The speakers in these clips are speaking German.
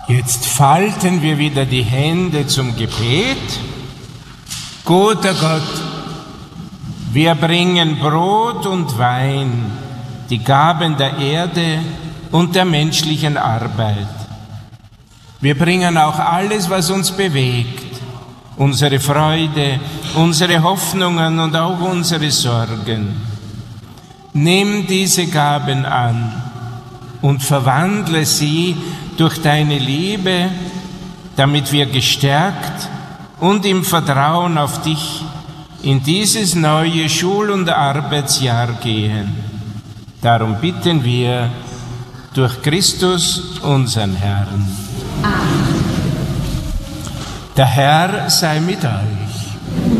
Jetzt falten wir wieder die Hände zum Gebet. Guter Gott, wir bringen Brot und Wein, die Gaben der Erde und der menschlichen Arbeit. Wir bringen auch alles, was uns bewegt, unsere Freude, unsere Hoffnungen und auch unsere Sorgen. Nimm diese Gaben an und verwandle sie durch deine Liebe, damit wir gestärkt und im Vertrauen auf dich in dieses neue Schul- und Arbeitsjahr gehen. Darum bitten wir durch Christus, unseren Herrn. Amen. Der Herr sei mit euch.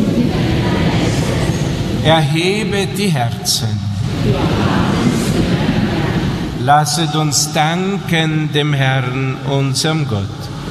Erhebet die Herzen. Lasset uns danken dem Herrn, unserem Gott.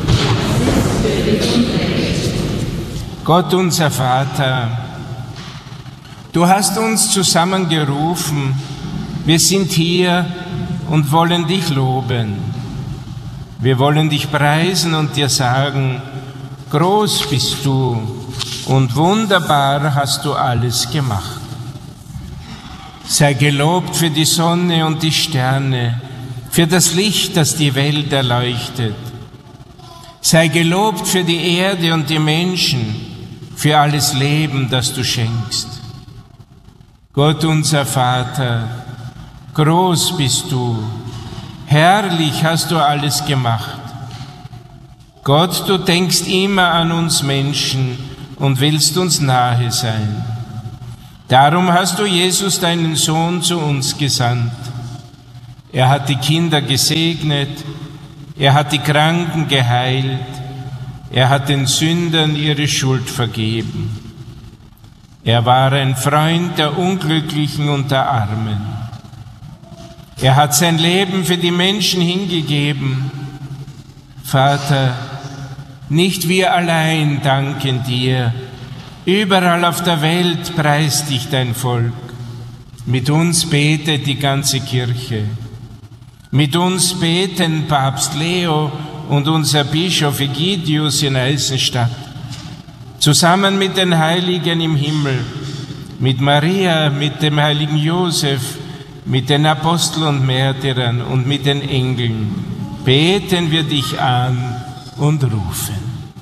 Gott, unser Vater, du hast uns zusammengerufen. Wir sind hier und wollen dich loben. Wir wollen dich preisen und dir sagen, groß bist du und wunderbar hast du alles gemacht. Sei gelobt für die Sonne und die Sterne, für das Licht, das die Welt erleuchtet. Sei gelobt für die Erde und die Menschen, für alles Leben, das du schenkst. Gott, unser Vater, groß bist du, herrlich hast du alles gemacht. Gott, du denkst immer an uns Menschen und willst uns nahe sein. Darum hast du Jesus, deinen Sohn, zu uns gesandt. Er hat die Kinder gesegnet, er hat die Kranken geheilt, er hat den Sündern ihre Schuld vergeben. Er war ein Freund der Unglücklichen und der Armen. Er hat sein Leben für die Menschen hingegeben. Vater, nicht wir allein danken dir. Überall auf der Welt preist dich dein Volk. Mit uns betet die ganze Kirche. Mit uns beten Papst Leo und unser Bischof Egidius in Eisenstadt. Zusammen mit den Heiligen im Himmel, mit Maria, mit dem heiligen Josef, mit den Aposteln und Märtyrern und mit den Engeln beten wir dich an und rufen.